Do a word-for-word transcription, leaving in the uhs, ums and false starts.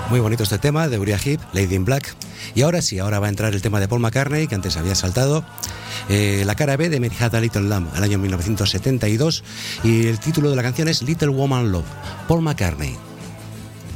Muy bonito este tema de Uriah Heep, Lady in Black. Y ahora sí, ahora va a entrar el tema de Paul McCartney, que antes había saltado. Eh, la cara B de Mary Had a Little Lamb, al año mil novecientos setenta y dos. Y el título de la canción es Little Woman Love, Paul McCartney.